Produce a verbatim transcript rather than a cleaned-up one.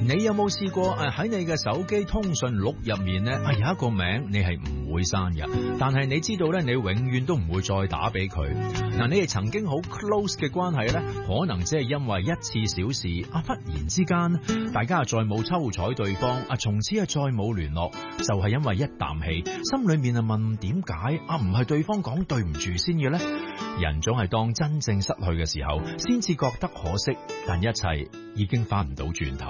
你有冇試過誒喺你嘅手機通訊錄入面咧，啊有一個名你係唔會刪嘅，但係你知道咧，你永遠都唔會再打俾佢。嗱，你哋曾經好 close 嘅關係咧，可能只係因為一次小事，啊忽然之間，大家再冇抽睬對方，啊從此啊再冇聯絡，就係因為一啖氣，心裏面啊問點解啊唔係對方講對唔住先嘅咧？人總係當真正失去嘅時候，先至覺得可惜，但一切已經翻唔到轉頭。